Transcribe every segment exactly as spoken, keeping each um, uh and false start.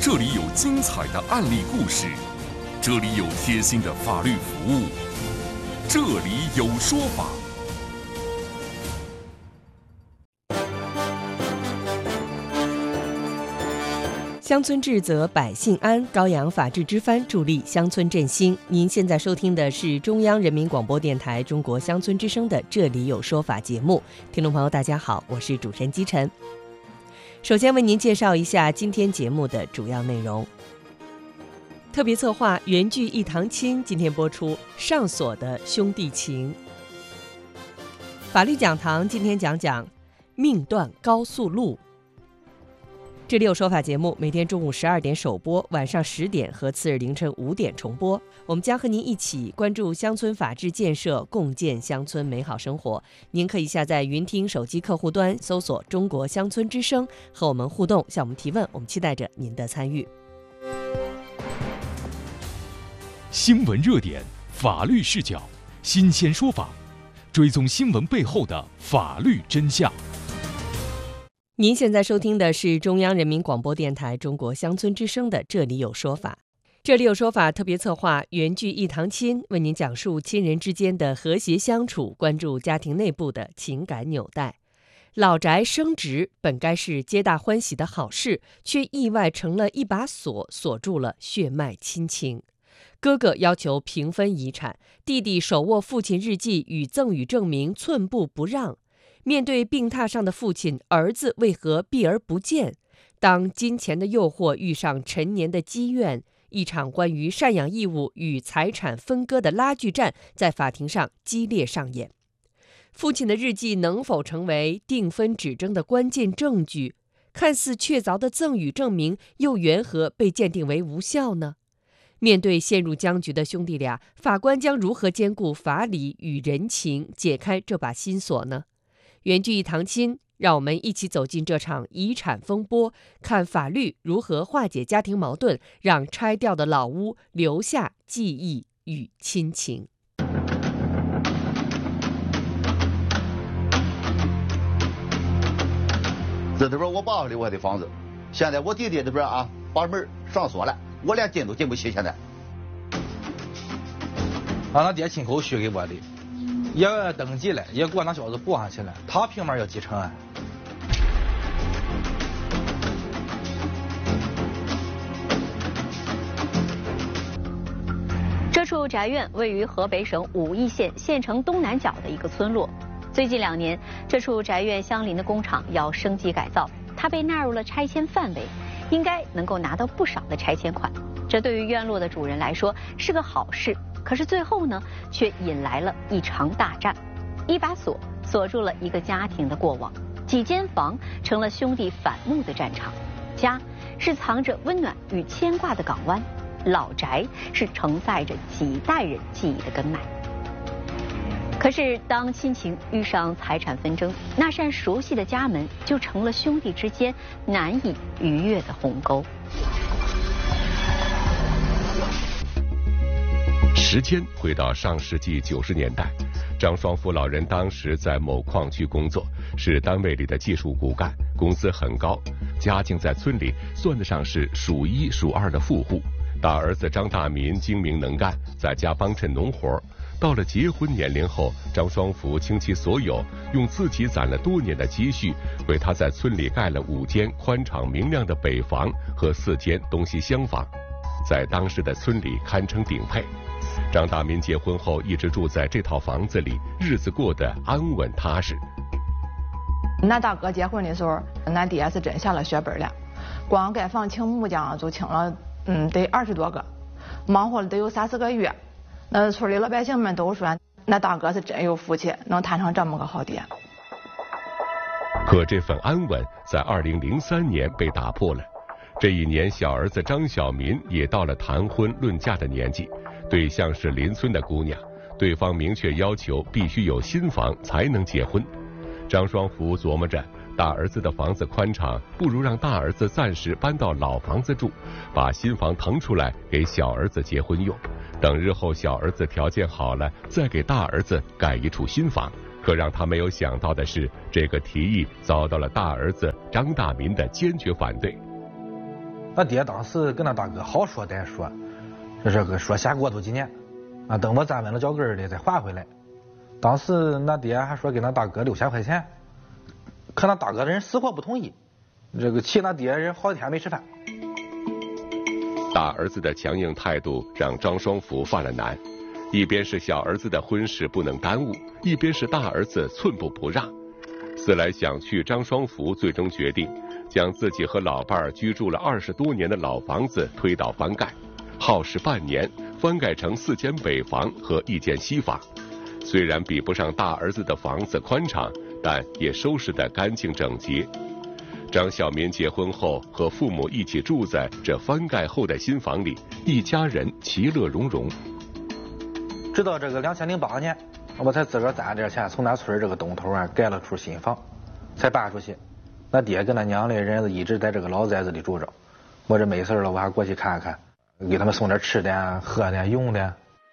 这里有精彩的案例故事，这里有贴心的法律服务，这里有说法。 乡村治则百姓安，高扬法治之帆，助力乡村振兴。您现在收听的是中央人民广播电台中国乡村之声的《这里有说法》节目。听众朋友大家好，我是主持人姬晨。首先为您介绍一下今天节目的主要内容。特别策划原剧一堂亲今天播出上锁的兄弟情。法律讲堂今天讲讲命断高速路。这里有说法节目每天中午十二点首播，晚上十点和次日凌晨五点重播。我们将和您一起关注乡村法治建设，共建乡村美好生活。您可以下载云听手机客户端，搜索中国乡村之声，和我们互动，向我们提问。我们期待着您的参与。 新闻热点，法律视角，新鲜说法，追踪新闻背后的法律真相。 您现在收听的是中央人民广播电台中国乡村之声的《这里有说法》。这里有说法特别策划原剧一堂亲，为您讲述亲人之间的和谐相处，关注家庭内部的情感纽带。老宅升值本该是皆大欢喜的好事，却意外成了一把锁，锁住了血脉亲情。哥哥要求平分遗产，弟弟手握父亲日记与赠与证明，寸步不让。面对病榻上的父亲，儿子为何避而不见？当金钱的诱惑遇上陈年的积怨，一场关于赡养义务与财产分割的拉锯战在法庭上激烈上演。父亲的日记能否成为定分指征的关键证据？看似确凿的赠与证明又缘何被鉴定为无效呢？面对陷入僵局的兄弟俩，法官将如何兼顾法理与人情，解开这把心锁呢？原剧一堂亲，让我们一起走进这场遗产风波，看法律如何化解家庭矛盾，让拆掉的老屋留下记忆与亲情。 这里边我爸留下的房子，现在我弟弟这边啊把门上锁了，我连进都进不去。现在俺那爹亲口许给我的，也登记了，也给我那小子补上去了，他凭嘛要继承啊？ 这处宅院位于河北省武义县县城东南角的一个村落。最近两年，这处宅院相邻的工厂要升级改造，它被纳入了拆迁范围，应该能够拿到不少的拆迁款。这对于院落的主人来说是个好事。可是最后呢，却引来了一场大战，一把锁锁住了一个家庭的过往，几间房成了兄弟反目的战场。家是藏着温暖与牵挂的港湾，老宅是承载着几代人记忆的根脉。可是当亲情遇上财产纷争，那扇熟悉的家门就成了兄弟之间难以逾越的鸿沟。 时间回到上世纪九十年代，张双福老人当时在某矿区工作，是单位里的技术骨干，工资很高，家境在村里算得上是数一数二的富户。大儿子张大民精明能干，在家帮衬农活。到了结婚年龄后，张双福倾其所有，用自己攒了多年的积蓄，为他在村里盖了五间宽敞明亮的北房和四间东西厢房，在当时的村里堪称顶配。张大民结婚后一直住在这套房子里，日子过得安稳踏实。 俺大哥结婚的时候，俺爹是真下了血本了，光盖房请木匠就请了，嗯，得二十多个，忙活了得有三四个月。那村里老百姓们都说，那大哥是真有福气，能摊上这么个好爹。 可这份安稳在二零零三年被打破了。这一年，小儿子张小民也到了谈婚论嫁的年纪，对象是邻村的姑娘，对方明确要求必须有新房才能结婚。张双福琢磨着，大儿子的房子宽敞，不如让大儿子暂时搬到老房子住，把新房腾出来给小儿子结婚用，等日后小儿子条件好了，再给大儿子盖一处新房。可让他没有想到的是，这个提议遭到了大儿子张大民的坚决反对。 他爹当时跟他大哥好说歹说，这这个说先过头几年，啊，等我站稳了脚跟的再还回来。当时那爹还说给那大哥六千块钱，可那大哥的人死活不同意，这个气那爹人好几天没吃饭。 大儿子的强硬态度让张双福犯了难，一边是小儿子的婚事不能耽误，一边是大儿子寸步不让。思来想去，张双福最终决定将自己和老伴儿居住了二十多年的老房子推倒翻盖，耗时半年翻盖成四间北房和一间西房。虽然比不上大儿子的房子宽敞，但也收拾得干净整洁。张小民结婚后和父母一起住在这翻盖后的新房里，一家人其乐融融。 直到这个两千零八年，我才自个儿攒点钱，从咱村这个东头啊盖了处新房，才搬出去。那爹跟那娘的人一直在这个老宅子里住着，我这没事了，我还过去看看，给他们送点吃的、喝的、用的。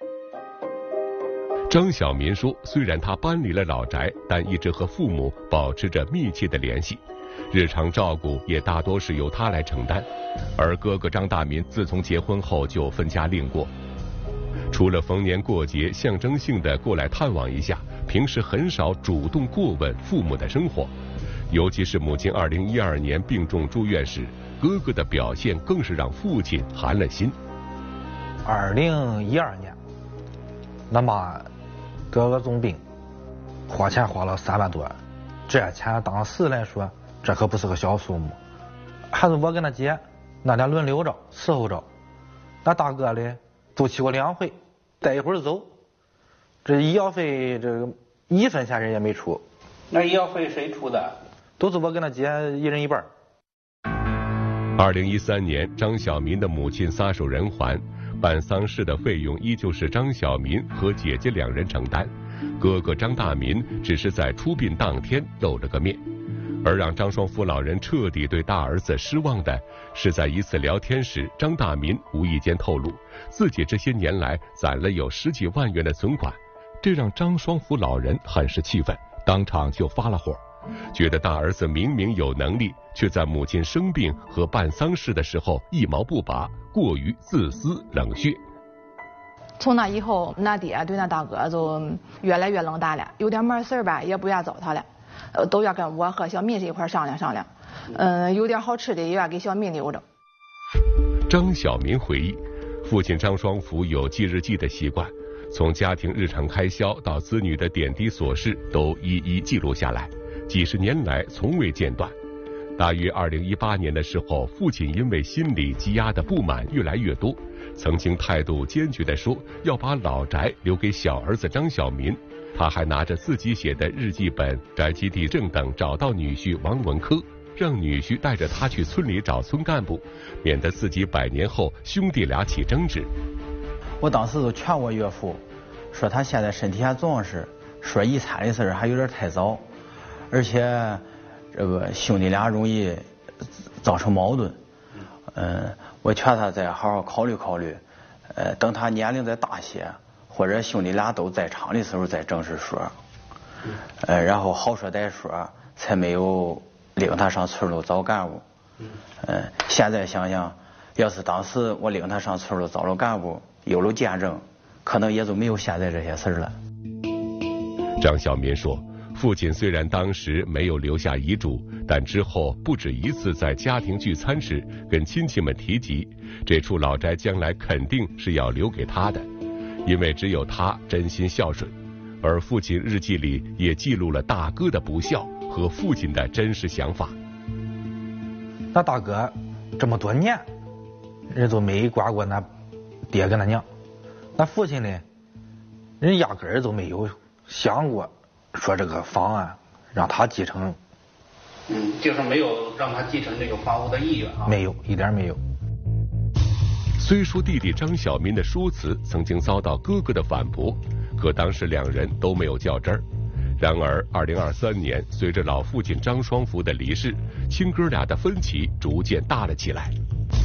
张小民说，虽然他搬离了老宅，但一直和父母保持着密切的联系，日常照顾也大多是由他来承担。而哥哥张大民自从结婚后就分家另过，除了逢年过节象征性的过来探望一下，平时很少主动过问父母的生活。尤其是母亲二零一二年病重住院时，哥哥的表现更是让父亲寒了心。 二零一二年，那妈得了重病，花钱花了三万多，这钱当时来说，这可不是个小数目。还是我跟他姐那俩轮流着伺候着，那大哥嘞都去过两回，带一会儿走。这医药费这个一分钱人也没出。 那医药费谁出的？ 都是我跟他姐一人一半。 二零一三年，张小民的母亲撒手人寰，办丧事的费用依旧是张小民和姐姐两人承担，哥哥张大民只是在出殡当天露了个面。而让张双福老人彻底对大儿子失望的是，在一次聊天时，张大民无意间透露自己这些年来攒了有十几万元的存款，这让张双福老人很是气愤，当场就发了火，觉得大儿子明明有能力，却在母亲生病和办丧事的时候一毛不拔，过于自私冷血。 从那以后，那爹对那大哥就越来越冷淡了，有点没事儿吧也不愿糟蹋了，呃，都要跟我和小民这一块商量商量，嗯、呃，有点好吃的也要给小民留着。 张小民回忆，父亲张双福有记日记的习惯，从家庭日常开销到子女的点滴琐事都一一记录下来，几十年来从未间断。大约二零一八年的时候，父亲因为心里积压的不满越来越多，曾经态度坚决地说要把老宅留给小儿子张小民。他还拿着自己写的日记本、宅基地证等找到女婿王文科，让女婿带着他去村里找村干部，免得自己百年后兄弟俩起争执。 我当时就劝我岳父，说他现在身体还壮实，说遗产的事还有点太早，而且这个兄弟俩容易造成矛盾。嗯，我劝他再好好考虑考虑，呃，等他年龄再大些，或者兄弟俩都在场的时候再正式说，呃，然后好说歹说，才没有领他上村路找干部。嗯，现在想想，要是当时我领他上村路找了干部，有了见证，可能也就没有现在这些事了。 张小民说，父亲虽然当时没有留下遗嘱，但之后不止一次在家庭聚餐时跟亲戚们提及，这处老宅将来肯定是要留给他的，因为只有他真心孝顺。而父亲日记里也记录了大哥的不孝和父亲的真实想法。 那大哥这么多年，人都没管过那爹跟那娘，那父亲呢，人压根儿都没有想过说这个房啊让他继承。 嗯，就是没有让他继承这个房屋的意愿啊。 没有，一点没有。 虽说弟弟张小民的说辞曾经遭到哥哥的反驳，可当时两人都没有较真儿。然而二零二三年，随着老父亲张双福的离世，亲哥俩的分歧逐渐大了起来。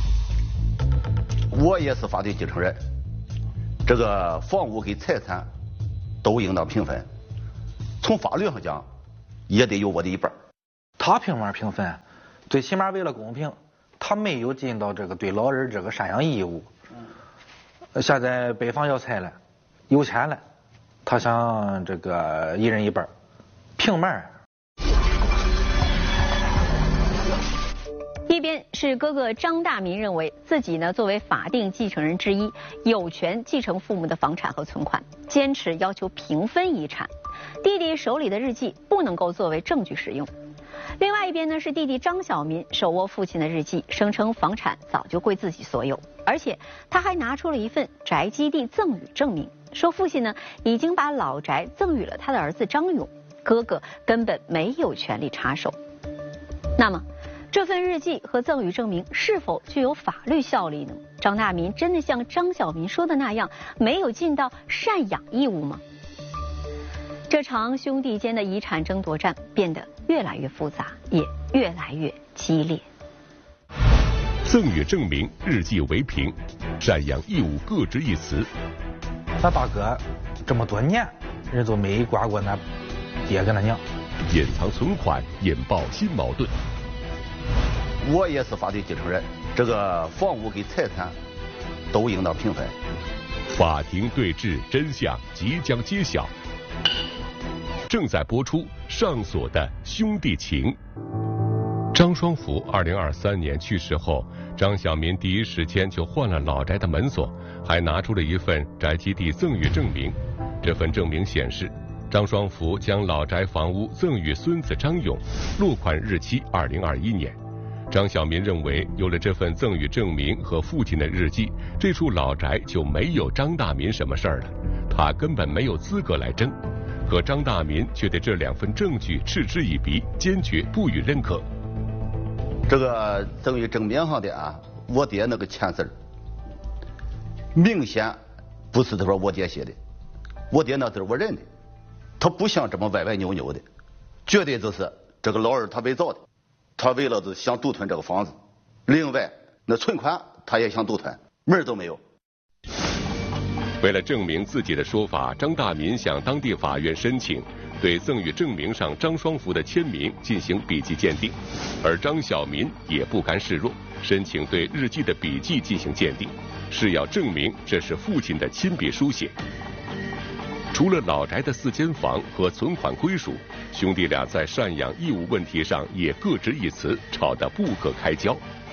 我也是法定继承人，这个房屋跟财产都应当平分，从法律上讲也得有我的一半。 他凭嘛平分？最起码为了公平， 他没有尽到这个对老人这个赡养义务。现在北方要拆了，有钱了，他想这个一人一半，平慢。 一边是哥哥张大民认为自己呢作为法定继承人之一，有权继承父母的房产和存款，坚持要求平分遗产。弟弟手里的日记不能够作为证据使用。另外一边呢是弟弟张小民手握父亲的日记，声称房产早就归自己所有，而且他还拿出了一份宅基地赠与证明，说父亲呢已经把老宅赠与了他的儿子张勇，哥哥根本没有权利插手。那么这份日记和赠与证明是否具有法律效力呢？张大民真的像张小民说的那样，没有尽到赡养义务吗？这场兄弟间的遗产争夺战变得越来越复杂，也越来越激烈。 赠与证明、日记为凭，赡养义务各执一词。 他大哥这么多年，人都没管过那爹跟他娘。 隐藏存款，引爆新矛盾。 我也是法定继承人，这个房屋跟财产都应当平分。 法庭对峙真相即将揭晓。正在播出上锁的兄弟情。张双福二零二三年去世后，张小民第一时间就换了老宅的门锁，还拿出了一份宅基地赠与证明。这份证明显示，张双福将老宅房屋赠与孙子张勇，落款日期二零二一年。张小民认为，有了这份赠与证明和父亲的日记，这处老宅就没有张大民什么事儿了，他根本没有资格来争。可张大民却对这两份证据嗤之以鼻，坚决不予认可。 这个赠与证明上的啊，我爹那个签字明显不是他说我爹写的，我爹那字我认的，他不像这么歪歪扭扭的，绝对就是这个老二他伪造的，他为了是想独吞这个房子，另外那存款他也想独吞，门儿都没有。 为了证明自己的说法，张大民向当地法院申请对赠与证明上张双福的签名进行笔迹鉴定，而张小民也不甘示弱，申请对日记的笔迹进行鉴定，是要证明这是父亲的亲笔书写。除了老宅的四间房和存款归属，兄弟俩在赡养义务问题上也各执一词，吵得不可开交。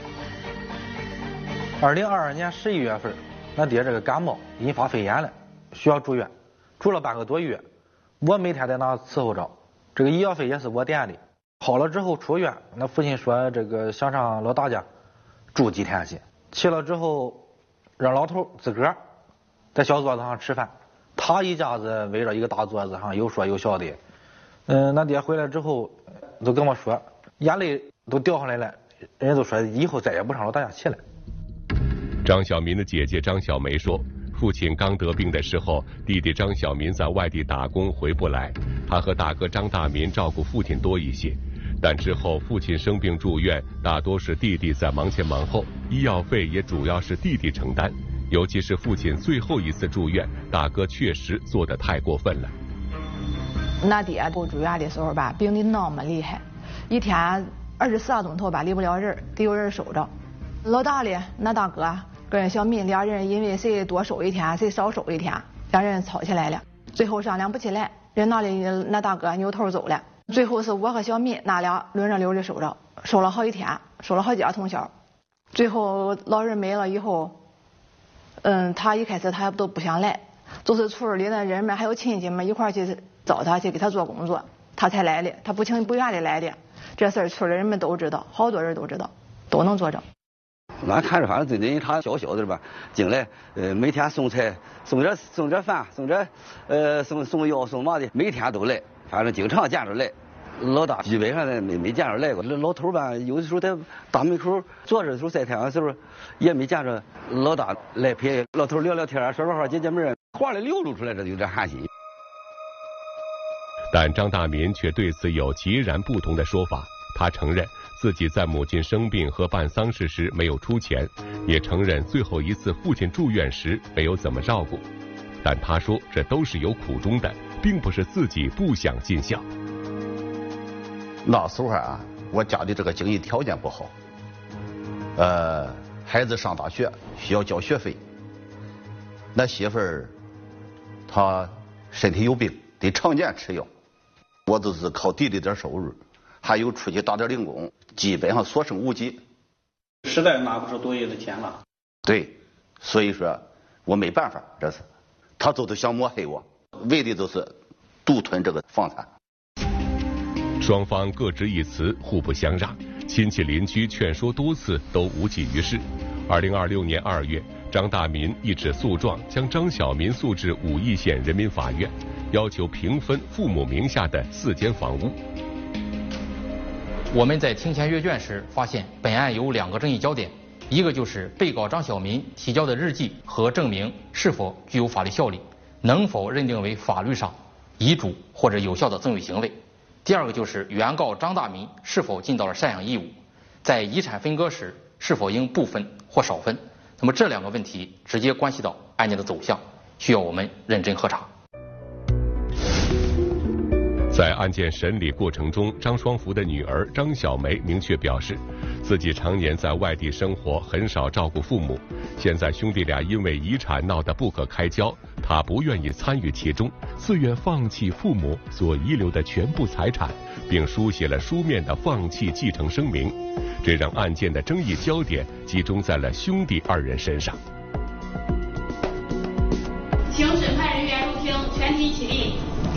二零二二年十一月份，俺爹这个感冒引发肺炎了，需要住院，住了半个多月。我每天在那伺候着，这个医药费也是我垫的。好了之后出院，那父亲说这个想上老大家住几天去，去了之后让老头自个儿在小桌子上吃饭，他一家子围着一个大桌子上有说有笑的。嗯，俺爹回来之后都跟我说，眼泪都掉下来了，人都说以后再也不上老大家去了。 张小民的姐姐张小梅说，父亲刚得病的时候，弟弟张小民在外地打工回不来，他和大哥张大民照顾父亲多一些。但之后父亲生病住院，大多是弟弟在忙前忙后，医药费也主要是弟弟承担。尤其是父亲最后一次住院，大哥确实做得太过分了。 俺爹不住院的时候吧，病得那么厉害，一天二十四个钟头吧离不了人，得有人守着。老大的俺大哥跟小民俩人因为谁多守一天谁少守一天，两人吵起来了，最后商量不起来，人那里俺大哥扭头走了，最后是我和小民那俩轮着溜的守着，守了好几天，守了好几个通宵。最后老人没了以后，嗯，他一开始他都不想来，就是村里的人们还有亲戚们一块去找他去给他做工作，他才来的，他不情不愿的来的。这事儿村里人们都知道，好多人都知道，都能作证。 俺看着反正最近他小小的吧，进来呃每天送菜送点送点饭送点呃送送药送嘛的，每天都来，反正经常见着来。老大基本上呢没没见着来过，老头吧有的时候在大门口坐着的时候晒太阳的时候也没见着老大来陪老头聊聊天说说话解解闷，话里流露出来这有点寒心。 但张大民却对此有截然不同的说法。他承认自己在母亲生病和办丧事时没有出钱，也承认最后一次父亲住院时没有怎么照顾，但他说这都是有苦衷的，并不是自己不想尽孝。 那时候啊，我家里这个经济条件不好， 呃，孩子上大学需要交学费，那媳妇儿她身体有病，得常年吃药，我都是靠地里点收入，还有出去打点零工，基本上所剩无几， 实在拿不出多余的钱了。 对，所以说我没办法，这是他都都想抹黑我，为的就是独吞这个房产。 双方各执一词，互不相让，亲戚邻居劝说多次都无济于事。二零二六年二月，张大民一纸诉状将张小民诉至武义县人民法院，要求平分父母名下的四间房屋。 我们在庭前阅卷时发现，本案有两个争议焦点，一个就是被告张小民提交的日记和证明是否具有法律效力，能否认定为法律上遗嘱或者有效的赠与行为；第二个就是原告张大民是否尽到了赡养义务，在遗产分割时是否应部分或少分。那么这两个问题直接关系到案件的走向，需要我们认真核查。 在案件审理过程中，张双福的女儿张小梅明确表示，自己常年在外地生活，很少照顾父母。现在兄弟俩因为遗产闹得不可开交，她不愿意参与其中，自愿放弃父母所遗留的全部财产，并书写了书面的放弃继承声明。这让案件的争议焦点集中在了兄弟二人身上。 请审判人员入庭，全体起立。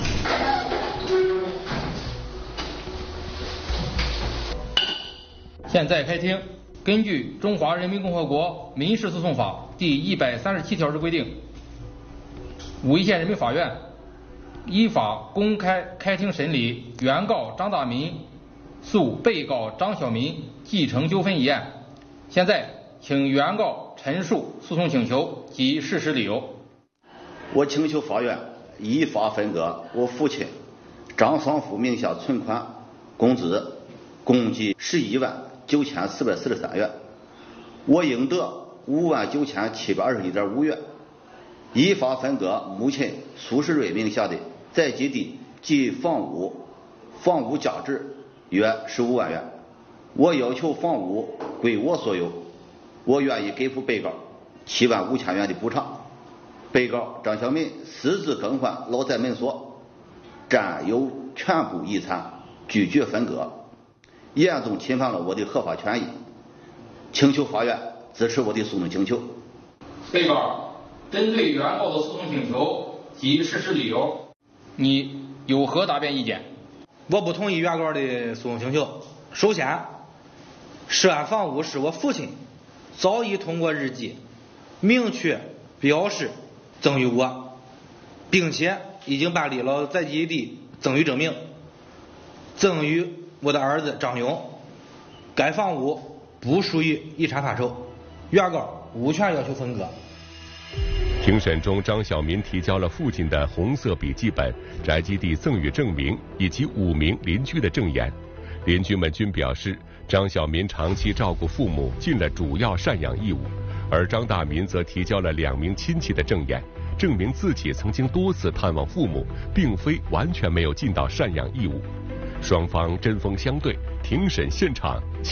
现在开庭。根据《中华人民共和国民事诉讼法》第一百三十七条之规定，武义县人民法院依法公开开庭审理原告张大民诉被告张小民继承纠纷一案。现在，请原告陈述诉讼请求及事实理由。 我请求法院依法分割我父亲张双福名下存款工资共计十一万九千四百四十三元，我应得五万九千七百二十一点五元。依法分割母亲苏世瑞名下的在籍地及房屋，房屋价值约十五万元。我要求房屋归我所有，我愿意给付被告七万五千元的补偿。被告张小民私自更换老宅门锁，占有全部遗产，拒绝分割，严重侵犯了我的合法权益，请求法院支持我的诉讼请求。 被告针对原告的诉讼请求及事实理由，你有何答辩意见？ 我不同意原告的诉讼请求。首先，涉案房屋是我父亲早已通过日记明确表示赠与我，并且已经办理了在籍地赠与证明，赠与我的儿子张勇。该房屋不属于遗产范畴，原告无权要求分割。 庭审中，张小民提交了父亲的红色笔记本、宅基地赠与证明以及五名邻居的证言。邻居们均表示，张小民长期照顾父母，尽了主要赡养义务。而张大民则提交了两名亲戚的证言，证明自己曾经多次探望父母，并非完全没有尽到赡养义务。双方针锋相对，庭审现场